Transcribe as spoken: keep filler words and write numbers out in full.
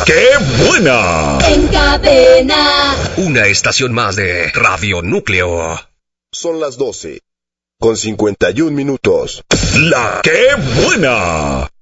¡Qué buena! En Cadena. Una estación más de Radio Núcleo. Son las doce, con cincuenta y un minutos. ¡La Qué buena!